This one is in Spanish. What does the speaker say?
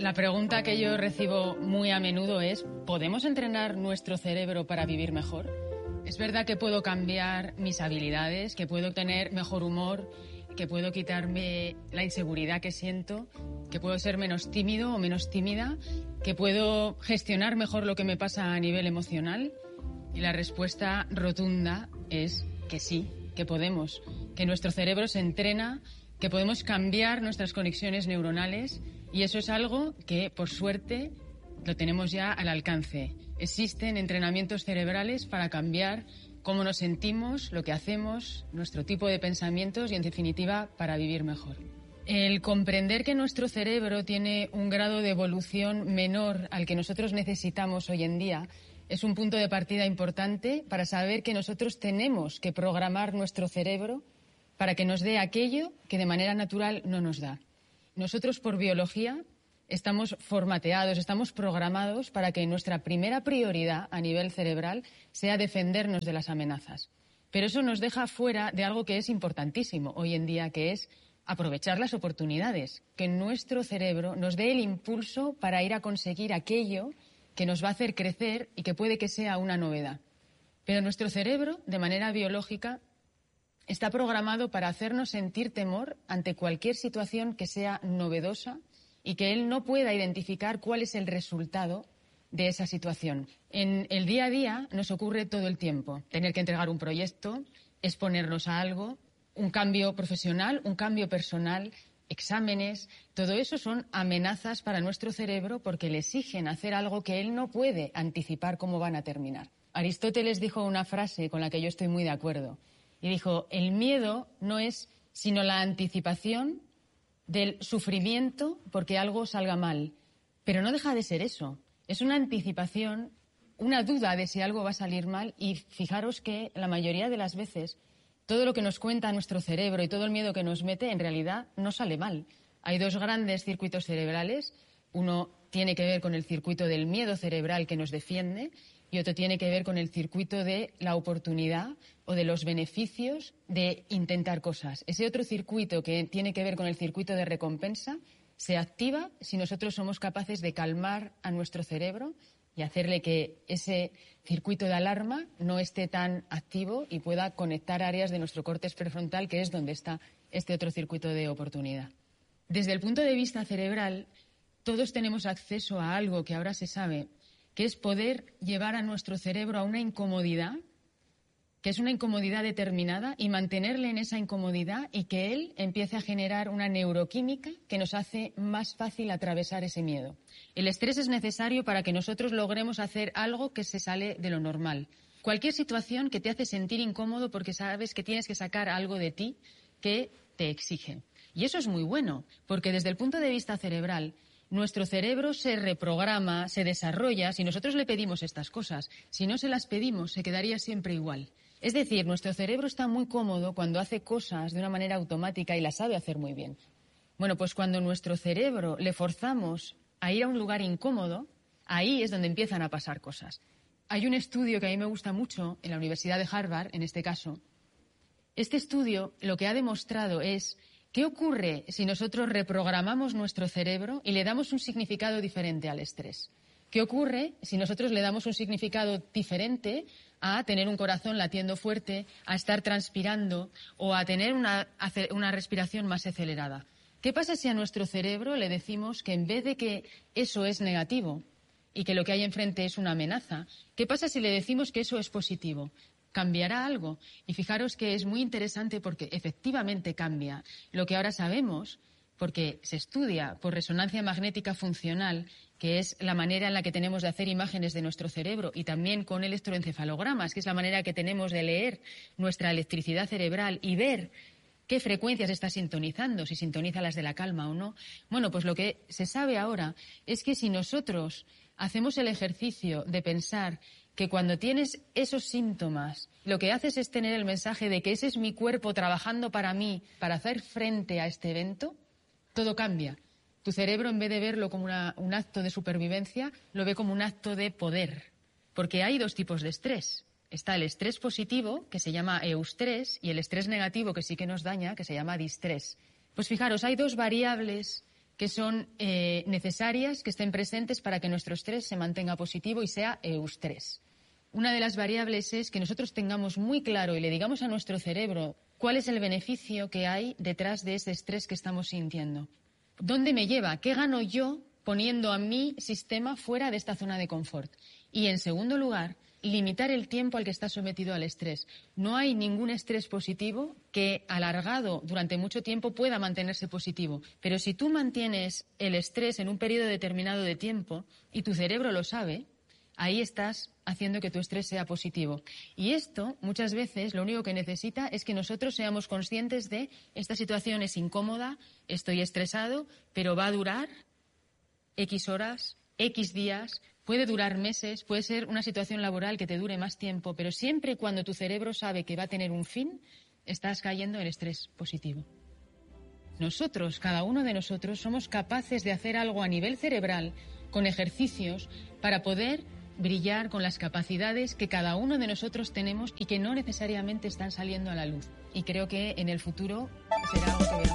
La pregunta que yo recibo muy a menudo es, ¿podemos entrenar nuestro cerebro para vivir mejor? Es verdad que puedo cambiar mis habilidades, que puedo tener mejor humor, que puedo quitarme la inseguridad que siento, que puedo ser menos tímido o menos tímida, que puedo gestionar mejor lo que me pasa a nivel emocional. Y la respuesta rotunda es que sí, que podemos, que nuestro cerebro se entrena, que podemos cambiar nuestras conexiones neuronales, y eso es algo que, por suerte, lo tenemos ya al alcance. Existen entrenamientos cerebrales para cambiar cómo nos sentimos, lo que hacemos, nuestro tipo de pensamientos y, en definitiva, para vivir mejor. El comprender que nuestro cerebro tiene un grado de evolución menor al que nosotros necesitamos hoy en día es un punto de partida importante para saber que nosotros tenemos que programar nuestro cerebro para que nos dé aquello que de manera natural no nos da. Nosotros, por biología, estamos formateados, estamos programados para que nuestra primera prioridad a nivel cerebral sea defendernos de las amenazas. Pero eso nos deja fuera de algo que es importantísimo hoy en día, que es aprovechar las oportunidades, que nuestro cerebro nos dé el impulso para ir a conseguir aquello que nos va a hacer crecer y que puede que sea una novedad. Pero nuestro cerebro, de manera biológica, está programado para hacernos sentir temor ante cualquier situación que sea novedosa y que él no pueda identificar cuál es el resultado de esa situación. En el día a día nos ocurre todo el tiempo. Tener que entregar un proyecto, exponernos a algo, un cambio profesional, un cambio personal, exámenes. Todo eso son amenazas para nuestro cerebro porque le exigen hacer algo que él no puede anticipar cómo van a terminar. Aristóteles dijo una frase con la que yo estoy muy de acuerdo. Y dijo, el miedo no es sino la anticipación del sufrimiento porque algo salga mal. Pero no deja de ser eso. Es una anticipación, una duda de si algo va a salir mal. Y fijaros que la mayoría de las veces todo lo que nos cuenta nuestro cerebro y todo el miedo que nos mete en realidad no sale mal. Hay dos grandes circuitos cerebrales. Uno tiene que ver con el circuito del miedo cerebral que nos defiende y otro tiene que ver con el circuito de la oportunidad o de los beneficios de intentar cosas. Ese otro circuito que tiene que ver con el circuito de recompensa se activa si nosotros somos capaces de calmar a nuestro cerebro y hacerle que ese circuito de alarma no esté tan activo y pueda conectar áreas de nuestro córtex prefrontal, que es donde está este otro circuito de oportunidad. Desde el punto de vista cerebral, todos tenemos acceso a algo que ahora se sabe, que es poder llevar a nuestro cerebro a una incomodidad, que es una incomodidad determinada, y mantenerle en esa incomodidad y que él empiece a generar una neuroquímica que nos hace más fácil atravesar ese miedo. El estrés es necesario para que nosotros logremos hacer algo que se sale de lo normal. Cualquier situación que te hace sentir incómodo porque sabes que tienes que sacar algo de ti que te exige. Y eso es muy bueno, porque desde el punto de vista cerebral, nuestro cerebro se reprograma, se desarrolla si nosotros le pedimos estas cosas. Si no se las pedimos, se quedaría siempre igual. Es decir, nuestro cerebro está muy cómodo cuando hace cosas de una manera automática y las sabe hacer muy bien. Bueno, pues cuando nuestro cerebro le forzamos a ir a un lugar incómodo, ahí es donde empiezan a pasar cosas. Hay un estudio que a mí me gusta mucho, en la Universidad de Harvard, en este caso. Este estudio lo que ha demostrado es ¿qué ocurre si nosotros reprogramamos nuestro cerebro y le damos un significado diferente al estrés? ¿Qué ocurre si nosotros le damos un significado diferente a tener un corazón latiendo fuerte, a estar transpirando o a tener una respiración más acelerada? ¿Qué pasa si a nuestro cerebro le decimos que en vez de que eso es negativo y que lo que hay enfrente es una amenaza, qué pasa si le decimos que eso es positivo? ¿Cambiará algo? Y fijaros que es muy interesante porque efectivamente cambia. Lo que ahora sabemos, porque se estudia por resonancia magnética funcional, que es la manera en la que tenemos de hacer imágenes de nuestro cerebro, y también con electroencefalogramas, que es la manera que tenemos de leer nuestra electricidad cerebral y ver qué frecuencias está sintonizando, si sintoniza las de la calma o no. Bueno, pues lo que se sabe ahora es que si nosotros hacemos el ejercicio de pensar que cuando tienes esos síntomas, lo que haces es tener el mensaje de que ese es mi cuerpo trabajando para mí, para hacer frente a este evento, todo cambia. Tu cerebro, en vez de verlo como un acto de supervivencia, lo ve como un acto de poder. Porque hay dos tipos de estrés. Está el estrés positivo, que se llama eustrés, y el estrés negativo, que sí que nos daña, que se llama distrés. Pues fijaros, hay dos variables que son necesarias que estén presentes para que nuestro estrés se mantenga positivo y sea eustrés. Una de las variables es que nosotros tengamos muy claro y le digamos a nuestro cerebro cuál es el beneficio que hay detrás de ese estrés que estamos sintiendo. ¿Dónde me lleva? ¿Qué gano yo poniendo a mi sistema fuera de esta zona de confort? Y, en segundo lugar, limitar el tiempo al que está sometido al estrés. No hay ningún estrés positivo que, alargado durante mucho tiempo, pueda mantenerse positivo. Pero si tú mantienes el estrés en un periodo determinado de tiempo y tu cerebro lo sabe, ahí estás haciendo que tu estrés sea positivo. Y esto, muchas veces, lo único que necesita es que nosotros seamos conscientes de esta situación es incómoda, estoy estresado, pero va a durar X horas, X días, puede durar meses, puede ser una situación laboral que te dure más tiempo, pero siempre y cuando tu cerebro sabe que va a tener un fin, estás cayendo en estrés positivo. Nosotros, cada uno de nosotros, somos capaces de hacer algo a nivel cerebral, con ejercicios, para poder brillar con las capacidades que cada uno de nosotros tenemos y que no necesariamente están saliendo a la luz. Y creo que en el futuro será algo que veremos.